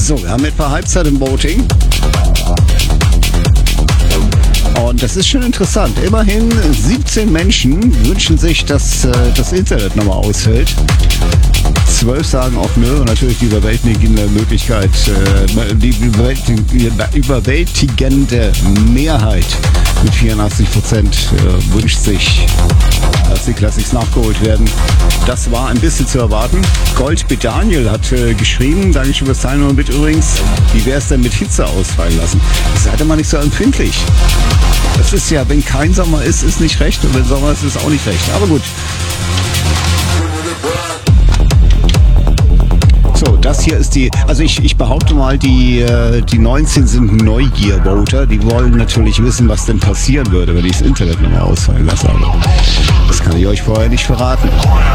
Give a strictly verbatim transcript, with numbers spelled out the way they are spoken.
So, wir haben etwa Halbzeit im Voting. Und das ist schon interessant. Immerhin siebzehn Menschen wünschen sich, dass äh, das Internet nochmal ausfällt. Zwölf sagen auch nö, und natürlich die überwältigende Möglichkeit, äh, die überwältigende Mehrheit mit vierundachtzig Prozent äh, wünscht sich, dass die Classics nachgeholt werden. Das war ein bisschen zu erwarten. Gold B. Daniel hat äh, geschrieben, Dankeschön fürs Teilnehmen mit übrigens, wie wäre es denn mit Hitze ausfallen lassen? Seid ihr mal nicht so empfindlich. Das ist ja, wenn kein Sommer ist, ist nicht recht, und wenn Sommer ist, ist auch nicht recht. Aber gut. So, das hier ist die, also ich, ich behaupte mal, die, die neunzehn sind Neugier-Voter. Die wollen natürlich wissen, was denn passieren würde, wenn ich das Internet nochmal ausfallen lasse. Aber das kann ich euch vorher nicht verraten.